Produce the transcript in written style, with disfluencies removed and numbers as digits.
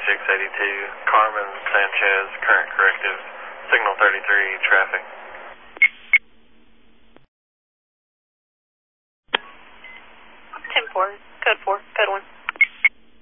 3682, Carmen Sanchez, current corrective, signal 33, traffic. 10-4, code 4.